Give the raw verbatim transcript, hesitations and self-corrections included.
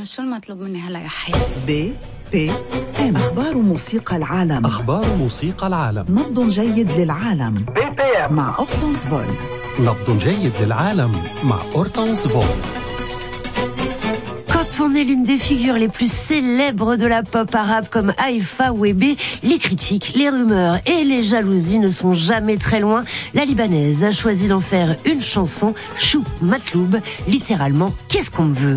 شو المطلوب مني هلا يا حي؟ ب ب ام أخبار موسيقى العالم. أخبار موسيقى العالم. نبض جيد للعالم بي بي ام مع أورتونس فول. نبض جيد للعالم مع أورتونس فول. Quand on est l'une des figures les plus célèbres de la pop arabe comme Haïfa ou Ébé, les critiques, les rumeurs et les jalousies ne sont jamais très loin. La Libanaise a choisi d'en faire une chanson, Chou Matloub, littéralement, qu'est-ce qu'on veut ?